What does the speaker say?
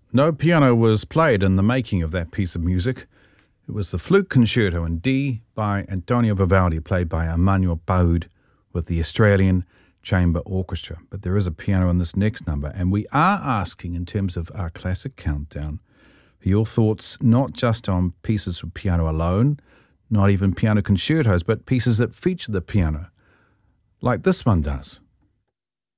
No piano was played in the making of that piece of music. It was the Flute Concerto in D by Antonio Vivaldi, played by Emmanuel Baud with the Australian Chamber Orchestra. But there is a piano in this next number, and we are asking, in terms of our classic countdown, for your thoughts not just on pieces for piano alone, not even piano concertos, but pieces that feature the piano, like this one does.